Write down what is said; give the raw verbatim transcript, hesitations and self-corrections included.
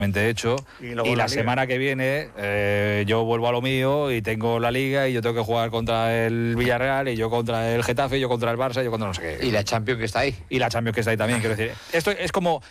hecho y, y la, la semana que viene eh, yo vuelvo a lo mío y tengo la Liga y yo tengo que jugar contra el Villarreal y yo contra el Getafe, yo contra el Barça, yo contra no sé qué. Y la Champions que está ahí. Y la Champions que está ahí también, quiero decir. Esto es como